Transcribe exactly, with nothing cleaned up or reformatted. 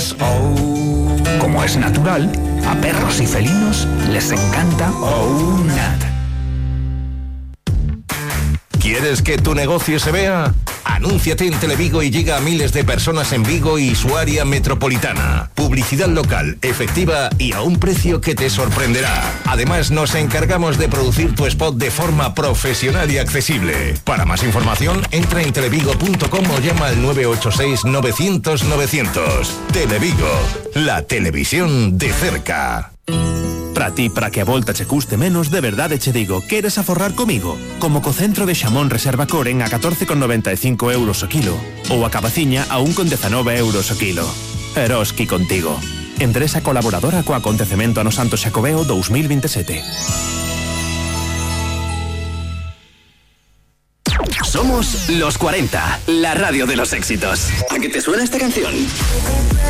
Pues, oh, como es natural, a perros y felinos les encanta Oh Nat. ¿Quieres que tu negocio se vea? Anúnciate en Televigo y llega a miles de personas en Vigo y su área metropolitana. Publicidad local, efectiva y a un precio que te sorprenderá. Además, nos encargamos de producir tu spot de forma profesional y accesible. Para más información, entra en televigo punto com o llama al nueve ocho seis novecientos novecientos. Televigo, la televisión de cerca. Para ti, para que a volta che custe menos, de verdade che digo, queres aforrar comigo? Como co centro de xamón Reserva Coren a catorce con noventa e cinco euros o kilo, ou a cabaciña a un con dezanove euros o kilo. Eroski contigo. Empresa colaboradora co acontecemento ano Santo Xacobeo dos mil veintisiete. Somos Los cuarenta, la radio de los éxitos. ¿A qué te suena esta canción?